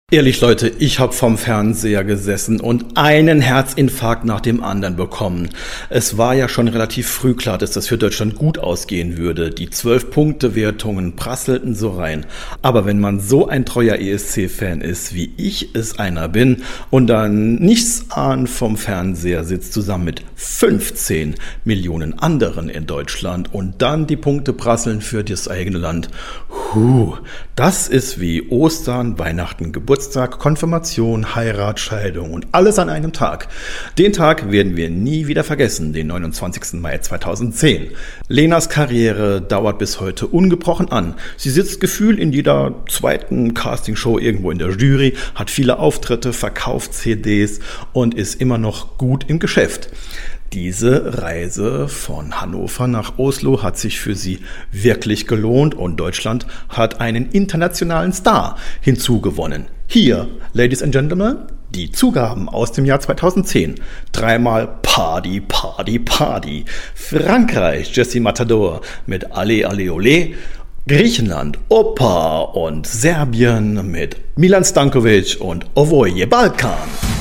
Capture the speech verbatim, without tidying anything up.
Ehrlich Leute, ich habe vom Fernseher gesessen und einen Herzinfarkt nach dem anderen bekommen. Es war ja schon relativ früh klar, dass das für Deutschland gut ausgehen würde. Die zwölf-Punkte-Wertungen prasselten so rein. Aber wenn man so ein treuer E S C-Fan ist, wie ich es einer bin, und dann nichts ahnt vom Fernseher sitzt zusammen mit fünfzehn Millionen anderen in Deutschland und dann die Punkte prasseln für das eigene Land. Huh, das ist wie Ostern, Weihnachten, Geburtstag, Konfirmation, Heirat, Scheidung und alles an einem Tag. Den Tag werden wir nie wieder vergessen, den neunundzwanzigsten Mai zweitausendzehn. Lenas Karriere dauert bis heute ungebrochen an. Sie sitzt gefühlt in jeder zweiten Castingshow irgendwo in der Jury, hat viele Auftritte, verkauft C Ds und ist immer noch gut im Geschäft. Diese Reise von Hannover nach Oslo hat sich für sie wirklich gelohnt und Deutschland hat einen internationalen Star hinzugewonnen. Hier, Ladies and Gentlemen, die Zugaben aus dem Jahr zweitausendzehn. Dreimal Party, Party, Party. Frankreich, Jessie Matador mit Alle, Alle, Ole. Griechenland, Opa und Serbien mit Milan Stankovic und Ovoje Balkan.